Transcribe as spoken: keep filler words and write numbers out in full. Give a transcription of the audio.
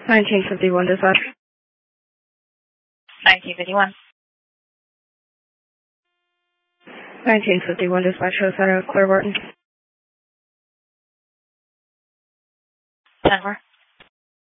nineteen fifty-one dispatch. nineteen fifty-one. nineteen fifty-one dispatch shows center of Clearwater. ten four.